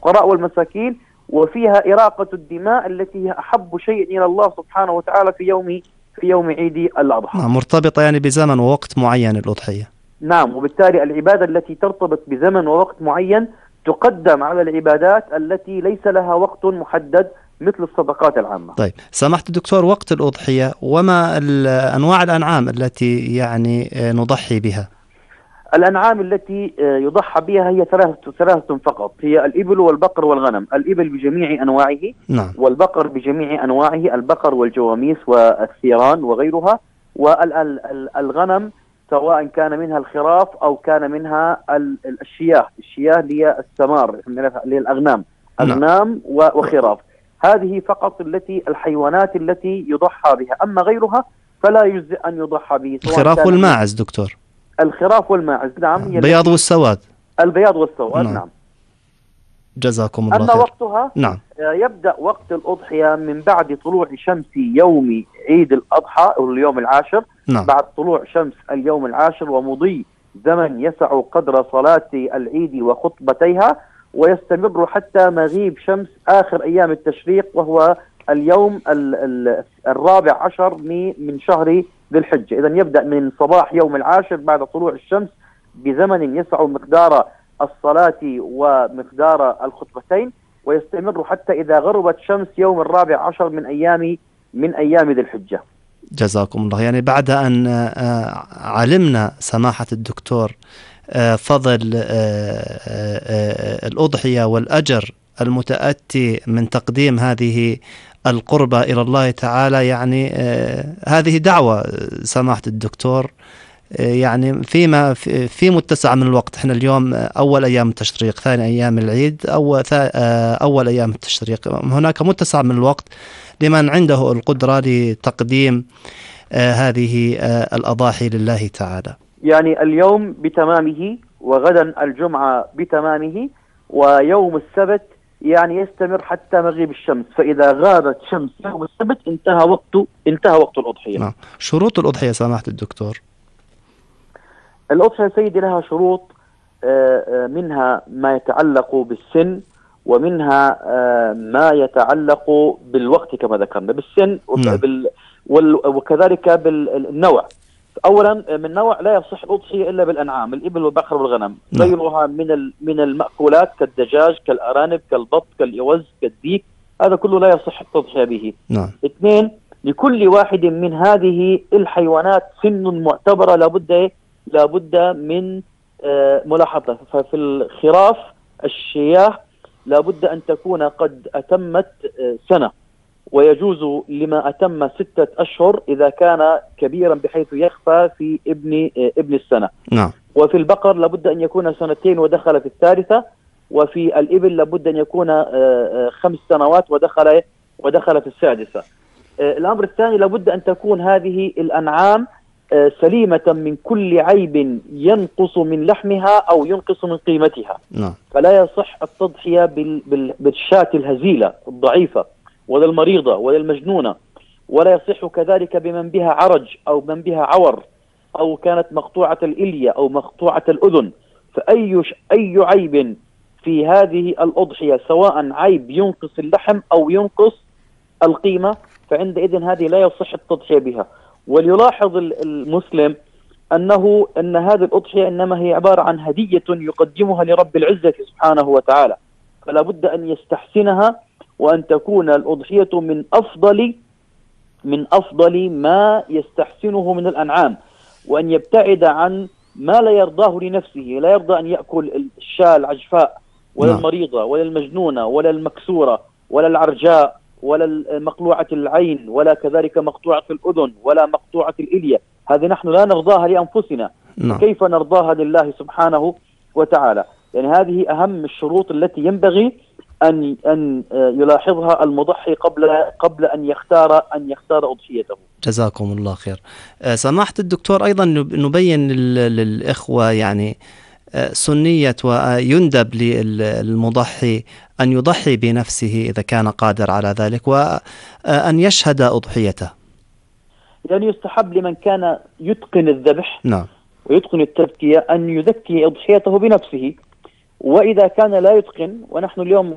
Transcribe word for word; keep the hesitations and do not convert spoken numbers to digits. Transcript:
للفقراء والمساكين، وفيها إراقة الدماء التي هي أحب شيء إلى الله سبحانه وتعالى في يوم في يوم عيد الأضحى. مرتبطة يعني بزمن ووقت معين الأضحية. نعم، وبالتالي العبادة التي ترتبط بزمن ووقت معين تقدم على العبادات التي ليس لها وقت محدد مثل الصدقات العامة. طيب سمحت الدكتور، وقت الأضحية وما أنواع الأنعام التي يعني نضحي بها؟ الأنعام التي يضحى بها هي ثلاثة ثلاثة فقط، هي الإبل والبقر والغنم. الإبل بجميع أنواعه، نعم. والبقر بجميع أنواعه، البقر والجواميس والثيران وغيرها، والغنم سواء كان منها الخراف أو كان منها الشياه. الشياه هي الثمار للأغنام، أغنام وخراف. هذه فقط التي الحيوانات التي يضحى بها، أما غيرها فلا يجزئ أن يضحى به. الخراف والماعز دكتور؟ الخراف والماعز نعم، هي البياض والسواد. البياض والسواد نعم. نعم. جزاكم الله أما خير. وقتها نعم. يبدأ وقت الأضحية من بعد طلوع شمس يوم عيد الأضحى أو اليوم العاشر. نعم. بعد طلوع شمس اليوم العاشر ومضي زمن يسع قدر صلاة العيد وخطبتيها، ويستمر حتى مغيب شمس آخر أيام التشريق، وهو اليوم الرابع عشر من شهر ذي الحجة. إذن يبدأ من صباح يوم العاشر بعد طلوع الشمس بزمن يسع مقدار الصلاة ومقدار الخطبتين، ويستمر حتى إذا غربت شمس يوم الرابع عشر من أيام من أيام ذي الحجة. جزاكم الله. يعني بعد أن علمنا سماحة الدكتور فضل الأضحية والأجر المتأتي من تقديم هذه القربة إلى الله تعالى، يعني هذه دعوة سماحة الدكتور، يعني فيما في متسع من الوقت. احنا اليوم أول أيام التشريق، ثاني أيام العيد، أو أول أيام التشريق، هناك متسع من الوقت لمن عنده القدرة لتقديم آه هذه آه الأضاحي لله تعالى. يعني اليوم بتمامه، وغدا الجمعة بتمامه، ويوم السبت يعني يستمر حتى مغيب الشمس، فإذا غابت شمس يوم السبت انتهى وقت انتهى وقت الأضحية. نعم. شروط الأضحية سماحة الدكتور؟ الأضحية سيدي لها شروط، منها ما يتعلق بالسن، ومنها ما يتعلق بالوقت كما ذكرنا. بالسن وبال وكذلك بالنوع. أولا من نوع لا يصح الأضحية إلا بالأنعام، الإبل والبقر والغنم. غيرها من من المأكولات كالدجاج كالأرانب كالبط كالإوز كالديك، هذا كله لا يصح التضحية به. نعم. اثنين، لكل واحد من هذه الحيوانات سن معتبرة لابد لابد من ملاحظة. ففي الخراف الشياه لابد أن تكون قد أتمت سنة، ويجوز لما أتم ستة أشهر إذا كان كبيرا بحيث يخفى في ابن ابن السنة. نعم. وفي البقر لابد أن يكون سنتين ودخل في الثالثة، وفي الإبل لابد أن يكون خمس سنوات ودخل ودخل في السادسة. الأمر الثاني لابد أن تكون هذه الأنعام سليمة من كل عيب ينقص من لحمها أو ينقص من قيمتها. نعم. فلا يصح التضحية بالشاة الهزيلة الضعيفة ولا المريضة ولا المجنونة، ولا يصح كذلك بمن بها عرج أو من بها عور أو كانت مقطوعة الإلية أو مقطوعة الأذن. فأي أي عيب في هذه الأضحية، سواء عيب ينقص اللحم أو ينقص القيمة، فعندئذ هذه لا يصح التضحية بها. وليلاحظ المسلم أنه أن هذه الأضحية إنما هي عبارة عن هدية يقدمها لرب العزة سبحانه وتعالى، فلا بد أن يستحسنها، وأن تكون الأضحية من أفضل من أفضل ما يستحسنه من الأنعام، وأن يبتعد عن ما لا يرضاه لنفسه. لا يرضى أن يأكل الشاة العجفاء ولا نعم. المريضة ولا المجنونة ولا المكسورة ولا العرجاء ولا مقلوعة العين ولا كذلك مقطوعة الأذن ولا مقطوعة الإلية. هذه نحن لا نرضاها لأنفسنا. نعم. كيف نرضاها لله سبحانه وتعالى؟ يعني هذه أهم الشروط التي ينبغي أن أن يلاحظها المضحي قبل قبل أن يختار أن يختار أضحيته. جزاكم الله خير. سماحة الدكتور، أيضا نبين للإخوة يعني سنية ويندب للمضحي أن يضحي بنفسه إذا كان قادر على ذلك، وأن يشهد أضحيته. يعني يستحب لمن كان يتقن الذبح نعم. ويتقن التذكية أن يذكي أضحيته بنفسه، وإذا كان لا يتقن، ونحن اليوم